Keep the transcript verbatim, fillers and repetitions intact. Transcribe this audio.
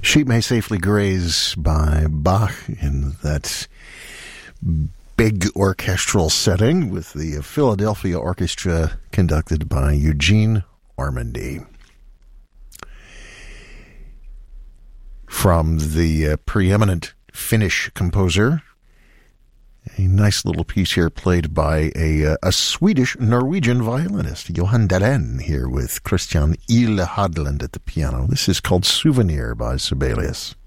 Sheep May Safely Graze by Bach in that big orchestral setting with the Philadelphia Orchestra conducted by Eugene Ormandy. From the uh, preeminent Finnish composer, a nice little piece here played by a uh, a Swedish-Norwegian violinist, Johan Dahlén, here with Christian Ile Hadland at the piano. This is called Souvenir by Sibelius.